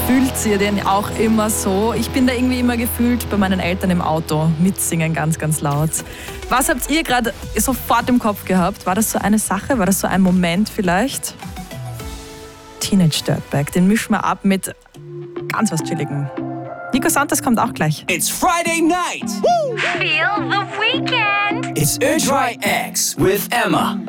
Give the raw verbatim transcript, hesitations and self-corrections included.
Fühlt ihr den auch immer so? Ich bin da irgendwie immer gefühlt bei meinen Eltern im Auto mitsingen, ganz, ganz laut. Was habt ihr gerade sofort im Kopf gehabt? War das so eine Sache? War das so ein Moment vielleicht? Teenage Dirtbag, den mischen wir ab mit ganz was Chilligem. Nico Santos kommt auch gleich. It's Friday night. Woo! Feel the weekend. It's Urge Right X with Emma.